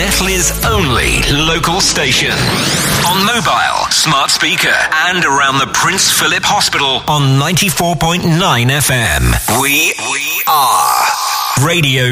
Ketley's only local station. On mobile, smart speaker, and around the Prince Philip Hospital on 94.9 FM. We are Radio